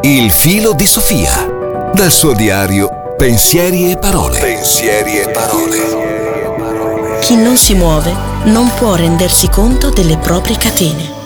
Il filo di Sofia. Dal suo diario Pensieri e parole. Pensieri e parole. Chi non si muove non può rendersi conto delle proprie catene.